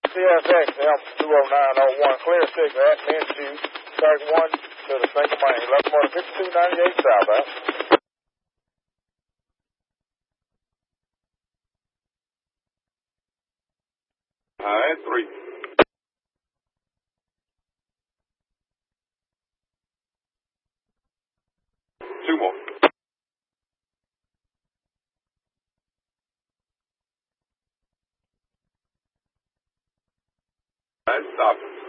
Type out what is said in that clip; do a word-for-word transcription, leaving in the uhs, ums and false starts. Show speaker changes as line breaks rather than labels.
C F X, Elm two oh nine oh one, clear cigarette, men two, start one to the single main, eleven motor fifty-two ninety-eight southbound.
All right, three. Two more. All right, stop.